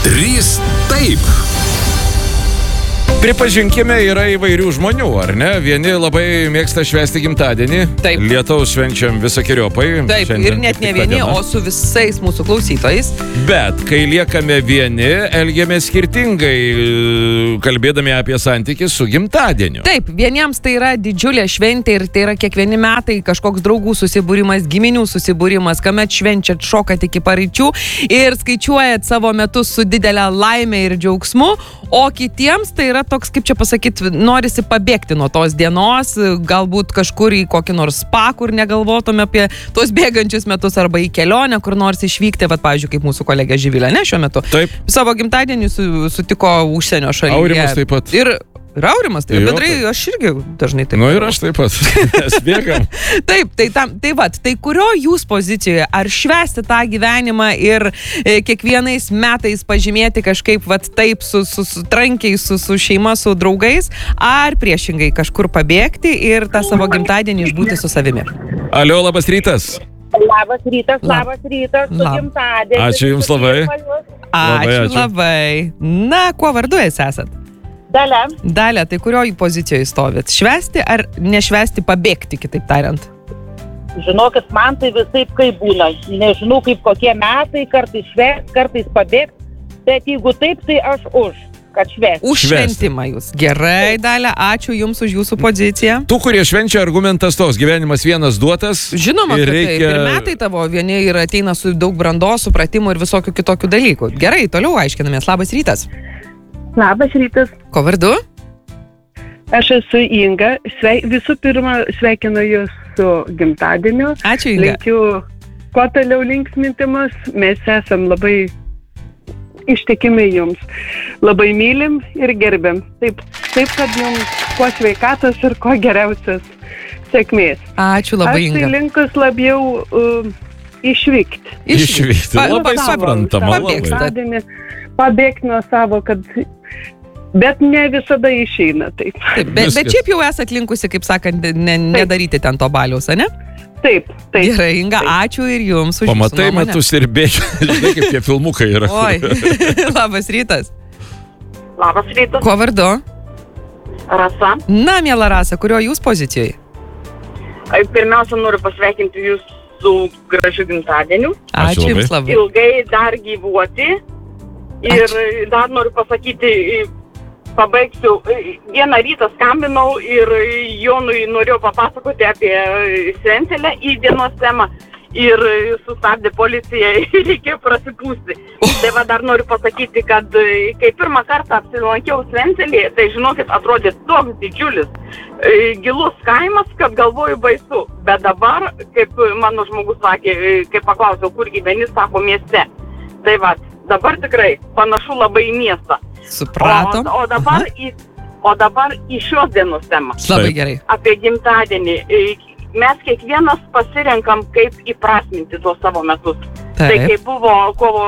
Trys taip. Pripažinkime, yra įvairių žmonių, ar ne? Vieni labai mėgsta švęsti gimtadienį. Taip. Lietaus švenčiam visokiriopai. Taip, šiandien ir net ne vieni, o su visais mūsų klausytojais. Bet, kai liekame vieni, elgiamės skirtingai, kalbėdami apie santykį su gimtadieniu. Taip, vieniems tai yra didžiulė šventė ir tai yra kiekvieni metai kažkoks draugų susibūrimas, giminių susibūrimas, kuomet švenčiat, šokat iki paryčių ir skaičiuojat savo metus su didelė laimė ir džiaugsmu, o kitiems tai yra toks, kaip čia pasakyti, norisi pabėgti nuo tos dienos, galbūt kažkur į kokį nors spa, kur negalvotume apie tuos bėgančius metus, arba į kelionę, kur nors išvykti, vat, pavyzdžiui, kaip mūsų kolegė Živilė, ne, šiuo metu. Taip. Savo gimtadienį sutiko užsienio šalyje. Aurimas taip pat. Ir Aurimas, tai bendrai aš irgi dažnai taip. Nu ir aš taip pat. Mes bėgam. Taip, tai kurio jūs pozicijoje? Ar švęsti tą gyvenimą ir kiekvienais metais pažymėti kažkaip vat taip su trankiai, su šeima, su draugais, ar priešingai kažkur pabėgti ir tą savo gimtadienį išbūti su savimi? Alio, labas rytas. Labas rytas, su gimtadieniu. Ačiū Jums labai. Ačiū labai. Na, kuo vardu esat? Dalia, tai kurioj pozicijoje stovit? Švęsti ar nešvęsti, pabėgti, kitaip tariant? Žinokit, man tai visaip kaip būna. Nežinau, kaip kokie metai, kartais švęsti, kartais pabėgti. Bet jeigu taip, tai aš kad švęsti. Už šventimą jūs. Gerai, Dalia, ačiū Jums už Jūsų poziciją. Tų, kurie švenčia, argumentas toks, gyvenimas vienas duotas. Žinoma, kad taip. Ir metai tavo vieni ir ateina su daug brandos, supratimo ir visokių kitokių dalykų. Gerai, toliau aiškinamės. Labas rytas. Labas rytas. Ko vardu? Aš esu Inga. Visų pirma, sveikinu Jūs su gimtadieniu. Ačiū, Inga. Linkiu kuo toliau linksmintimus. Mes esam labai ištikimi Jums. Labai mylim ir gerbėm. Taip, kad Jums kuo sveikatos ir kuo geriausios sėkmės. Ačiū labai, Inga. Aš tai linkus labiau išvykti. Išvykti. Labai suprantama. Pabėgti nuo savo, bet ne visada išeina taip. Bet šiaip jau esat linkusi, kaip sakant, nedaryti ten to baliaus, ne? Taip. Gerai, Inga, ačiū ir Jums už Jūsų nuomonę. Pamatai metus ir bėgi. Žinai, kaip tie filmukai yra. Oi, labas rytas. Labas rytas. Kuo vardu? Rasa. Na, miela Rasa, kurio Jūs pozicijoje? Pirmiausia, noriu pasveikinti Jūs su gražiu gimtadieniu. Ačiū Jums labai. Ilgai dar gyvuoti. Ir dar noriu pasakyti, pabaigsiu. Vieną rytą skambinau ir Jonui norėjau papasakoti apie Svencelę į dienos temą. Ir sustabdė policija ir reikėjo prasipūsti. Tai va dar noriu pasakyti, kad kai pirmą kartą apsilankiau Svencelėje, tai žinokit, atrodė toks didžiulis, gilus kaimas, kad galvoju baisu. Bet dabar, kaip mano žmogus sakė, kai paklausiau, kur gyveni, sako mieste. Tai va. Dabar tikrai panašu labai į miestą. Supratom. O dabar į šios dienos temą. Labai gerai. Apie gimtadienį. Mes kiekvienas pasirenkam, kaip įprasminti tuos savo metus. Taip. Tai kai buvo kovo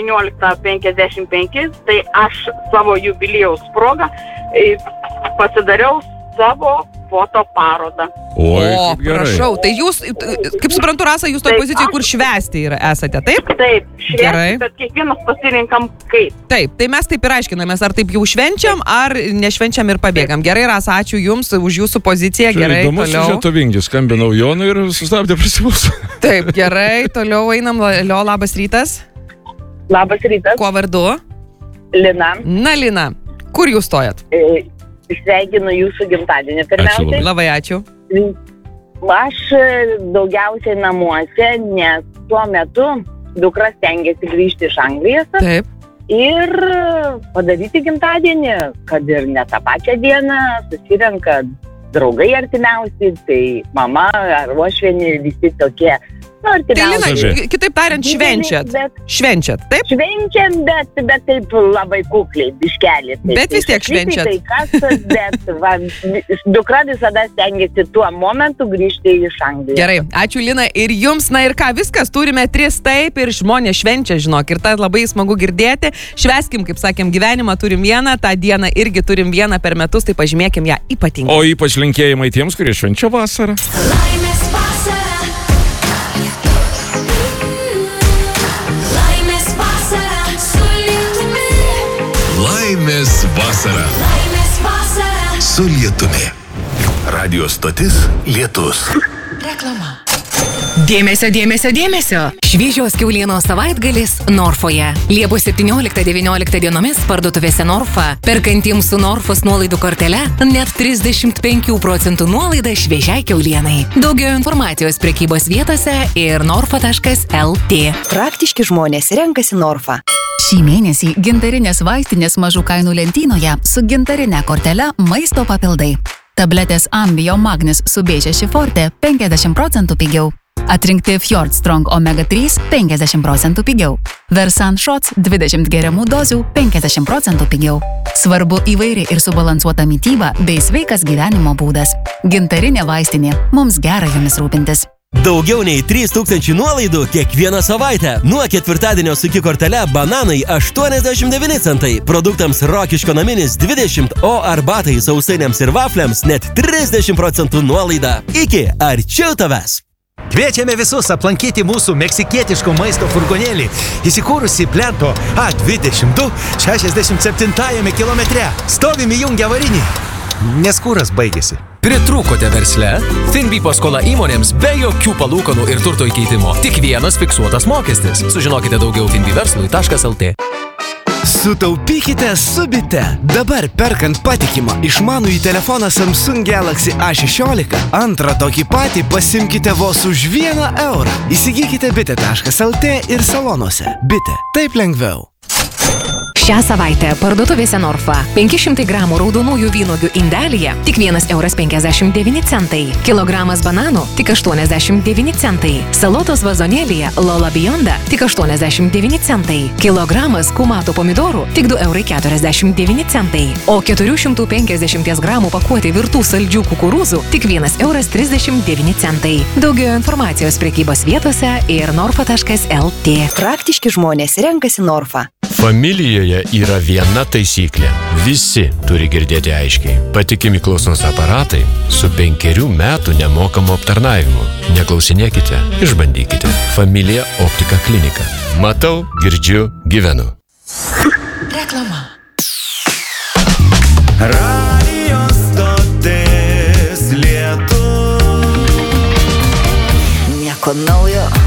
19:55, tai aš savo jubiliejaus progą pasidariau savo fotoparodą. Oi, o, prašau, tai jūs, kaip suprantu, Rasa, jūs toj pozicijoje, kur švęsti esate, taip? Taip, švęsti, bet kiekvienas pasirinkam kaip. Taip, tai mes taip ir aiškinamės, ar taip jau švenčiam, ar nešvenčiam ir pabėgam. Gerai, Rasa, ačiū Jums už Jūsų poziciją. Gerai, įdomus toliau. Siužeto vingis, skambinau Jonui ir sustabdė prasipūsą. Taip, gerai, toliau einam. Alio, labas rytas. Labas rytas. Kuo vardu? Lina. Na, Lina, kur jūs stojat? Sveikinu Jūsų gimtadienį pirmiausiai. Labai ačiū. Aš daugiausiai namuose, nes tuo metu dukra stengiasi grįžti iš Anglijos. Taip. Ir padaryti gimtadienį, kad ir ne tą pačią dieną susirenka draugai artimiausi, tai mama ar uošvienė, visi tokie. Tai Lina, kitaip tariant, švenčiat. Švenčiat, taip? Švenčiam, bet taip labai kukliai, biškelį. Bet vis tiek švenčiat. Tai kasas, bet dukra visada stengiasi tuo momentu grįžti iš Anglijos. Gerai, ačiū Lina ir Jums. Na ir ką, viskas, turime 3 taip ir žmonės švenčia, žinok. Ir tai labai smagu girdėti. Švęskim, kaip sakėm, gyvenimą turim vieną, tą dieną irgi turim vieną per metus, tai pažymėkim ją ypatingai. O ypač linkėjimai tiems, kurie švenčia vasarą. Laimės vasara. Laimės vasara su Lietumi. Laimės vasara. Su lietumi. Radio stotis Lietus. Reklama. Dėmesio, dėmesio, dėmesio. Šviežios kiaulienos savaitgalis Norfoje. Liepos 17-19 dienomis parduotuvėse Norfa. Perkantiems su Norfos nuolaidų kortele net 35% nuolaida šviežiai kiaulienai. Daugiau informacijos prekybos vietose ir norfa.lt. Praktiški žmonės renkasi Norfa. Šį mėnesį gintarinės vaistinės mažų kainų lentynoje su gintarinė kortele maisto papildai. Tabletės Ambio Magnis su B6 Forte 50% pigiau. Atrinkti Fjord Strong Omega 3 50% pigiau. Versan Shots 20 geriamų dozių 50% pigiau. Svarbu įvairi ir subalansuota mityba bei sveikas gyvenimo būdas. Gintarinė vaistinė. Mums gera jumis rūpintis. Daugiau nei 3000 nuolaidų kiekvieną savaitę. Nuo ketvirtadienio su kortele bananai 89 centai, produktams Rokiškio naminis 20, o arbatai, sausainiams ir vafliams net 30% nuolaida. Iki arčiau tavęs. Kviečiame visus aplankyti mūsų meksikietiško maisto furgonėlį, įsikūrusi plento A22 67 kilometre. Stovim įjungę avarinį, nes kuras baigėsi. Pritrūkote versle? Finbi paskola įmonėms be jokių palūkanų ir turto įkeitimo. Tik vienas fiksuotas mokestis. Sužinokite daugiau finbiverslui.lt. Sutaupykite su Bite. Dabar perkant patikimą išmanųjį telefoną Samsung Galaxy A16, antrą tokį patį pasimkite vos už 1 eurą. Įsigykite bite.lt ir salonuose. Bite. Taip lengviau. Šią savaitę parduotuvėse Norfa 500 gramų raudonųjų vynuogių indelyje tik 1,59 €. Kilogramas bananų tik 89 centai. Salotos vazonėlyje Lola Bionda tik 89 centai. Kilogramas kumato pomidorų tik 2,49 €. O 450 gramų pakuotė virtų saldžių kukurūzų tik 1,39 €. Daugiau informacijos prekybos vietose ir norfa.lt. Praktiški žmonės renkasi Norfa. Familijoje yra viena taisyklė. Visi turi girdėti aiškiai. Patikimi klausos aparatai su 5 metų nemokamu aptarnavimu. Neklausinėkite, išbandykite. Familija Optika klinika. Matau, girdžiu, gyvenu. Reklama. Radio stotis Lietus. Nieko naujo.